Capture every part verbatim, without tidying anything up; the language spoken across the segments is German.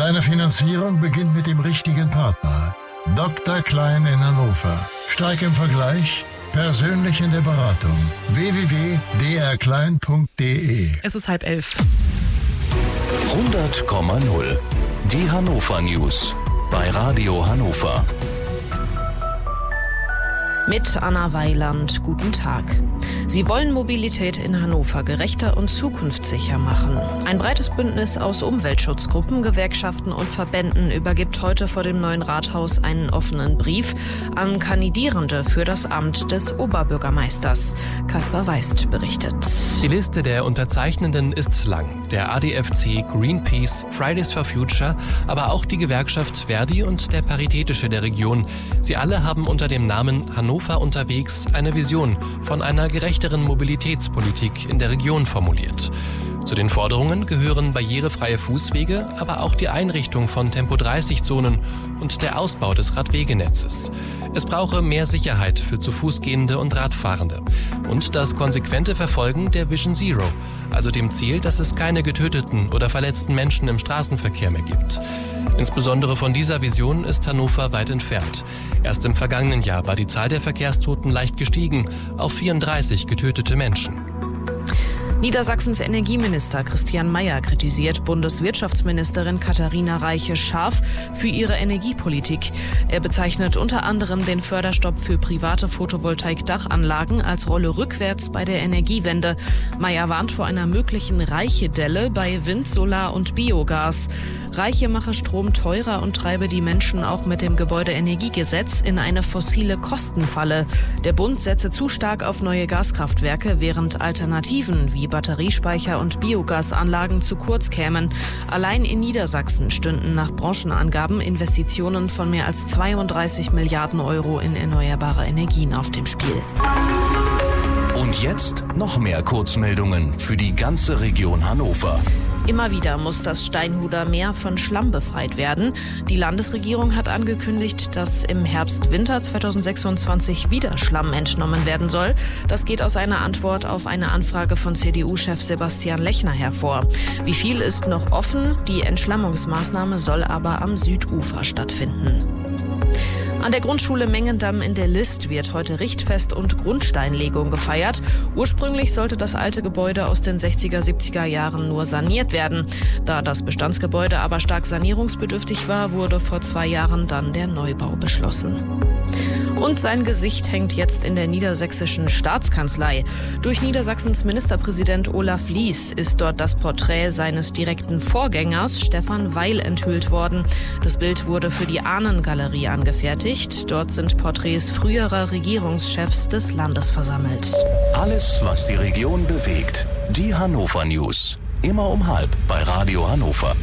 Deine Finanzierung beginnt mit dem richtigen Partner. Doktor Klein in Hannover. Stark im Vergleich, persönlich in der Beratung. w w w punkt d r klein punkt d e. Es ist halb elf. hundert Komma null. Die Hannover News bei Radio Hannover. Mit Anna Weiland, guten Tag. Sie wollen Mobilität in Hannover gerechter und zukunftssicher machen. Ein breites Bündnis aus Umweltschutzgruppen, Gewerkschaften und Verbänden übergibt heute vor dem neuen Rathaus einen offenen Brief an Kandidierende für das Amt des Oberbürgermeisters. Kaspar Weist berichtet. Die Liste der Unterzeichnenden ist lang. Der A D F C, Greenpeace, Fridays for Future, aber auch die Gewerkschaft Verdi und der Paritätische der Region. Sie alle haben unter dem Namen Hannover unterwegs eine Vision von einer gerechteren Mobilitätspolitik in der Region formuliert. Zu den Forderungen gehören barrierefreie Fußwege, aber auch die Einrichtung von Tempo dreißig Zonen und der Ausbau des Radwegenetzes. Es brauche mehr Sicherheit für zu Fuß gehende und Radfahrende und das konsequente Verfolgen der Vision Zero, also dem Ziel, dass es keine getöteten oder verletzten Menschen im Straßenverkehr mehr gibt. Insbesondere von dieser Vision ist Hannover weit entfernt. Erst im vergangenen Jahr war die Zahl der Verkehrstoten leicht gestiegen auf vierunddreißig getötete Menschen. Niedersachsens Energieminister Christian Mayer kritisiert Bundeswirtschaftsministerin Katharina Reiche scharf für ihre Energiepolitik. Er bezeichnet unter anderem den Förderstopp für private Photovoltaik-Dachanlagen als Rolle rückwärts bei der Energiewende. Mayer warnt vor einer möglichen Reiche-Delle bei Wind, Solar und Biogas. Reiche mache Strom teurer und treibe die Menschen auch mit dem Gebäudeenergiegesetz in eine fossile Kostenfalle. Der Bund setze zu stark auf neue Gaskraftwerke, während Alternativen wie Batteriespeicher und Biogasanlagen zu kurz kämen. Allein in Niedersachsen stünden nach Branchenangaben Investitionen von mehr als zweiunddreißig Milliarden Euro in erneuerbare Energien auf dem Spiel. Und jetzt noch mehr Kurzmeldungen für die ganze Region Hannover. Immer wieder muss das Steinhuder Meer von Schlamm befreit werden. Die Landesregierung hat angekündigt, dass im Herbst-Winter zweitausendsechsundzwanzig wieder Schlamm entnommen werden soll. Das geht aus einer Antwort auf eine Anfrage von C D U-Chef Sebastian Lechner hervor. Wie viel ist noch offen? Die Entschlammungsmaßnahme soll aber am Südufer stattfinden. An der Grundschule Mengendamm in der List wird heute Richtfest und Grundsteinlegung gefeiert. Ursprünglich sollte das alte Gebäude aus den sechziger, siebziger Jahren nur saniert werden. Da das Bestandsgebäude aber stark sanierungsbedürftig war, wurde vor zwei Jahren dann der Neubau beschlossen. Und sein Gesicht hängt jetzt in der niedersächsischen Staatskanzlei. Durch Niedersachsens Ministerpräsident Olaf Lies ist dort das Porträt seines direkten Vorgängers Stefan Weil enthüllt worden. Das Bild wurde für die Ahnengalerie angefertigt. Dort sind Porträts früherer Regierungschefs des Landes versammelt. Alles, was die Region bewegt. Die Hannover News. Immer um halb bei Radio Hannover.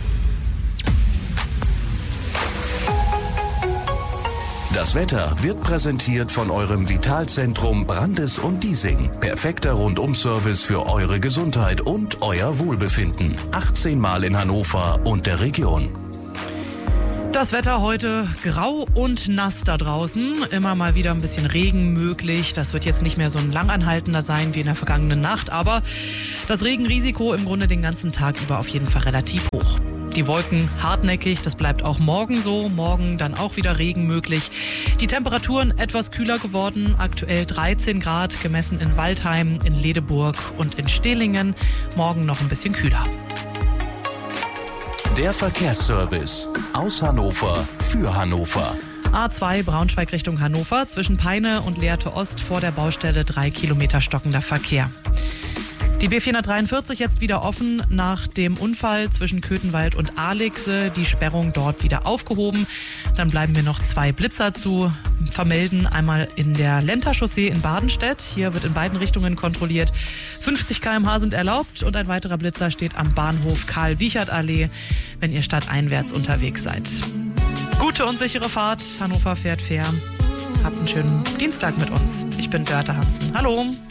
Das Wetter wird präsentiert von eurem Vitalzentrum Brandes und Diesing. Perfekter Rundum-Service für eure Gesundheit und euer Wohlbefinden. achtzehn Mal in Hannover und der Region. Das Wetter heute grau und nass da draußen. Immer mal wieder ein bisschen Regen möglich. Das wird jetzt nicht mehr so ein langanhaltender sein wie in der vergangenen Nacht. Aber das Regenrisiko im Grunde den ganzen Tag über auf jeden Fall relativ hoch. Die Wolken hartnäckig, das bleibt auch morgen so. Morgen dann auch wieder Regen möglich. Die Temperaturen etwas kühler geworden. Aktuell dreizehn Grad, gemessen in Waldheim, in Ledeburg und in Stehlingen. Morgen noch ein bisschen kühler. Der Verkehrsservice aus Hannover für Hannover. A zwei Braunschweig Richtung Hannover, zwischen Peine und Lehrte Ost vor der Baustelle drei Kilometer stockender Verkehr. Die B vierhundertdreiundvierzig jetzt wieder offen nach dem Unfall zwischen Köthenwald und Aalixe. Die Sperrung dort wieder aufgehoben. Dann bleiben wir noch zwei Blitzer zu vermelden. Einmal in der Lenter-Chaussee in Badenstedt. Hier wird in beiden Richtungen kontrolliert. fünfzig Kilometer pro Stunde sind erlaubt und ein weiterer Blitzer steht am Bahnhof Karl-Wiechert-Allee, wenn ihr stadteinwärts unterwegs seid. Gute und sichere Fahrt. Hannover fährt fair. Habt einen schönen Dienstag mit uns. Ich bin Dörte Hansen. Hallo.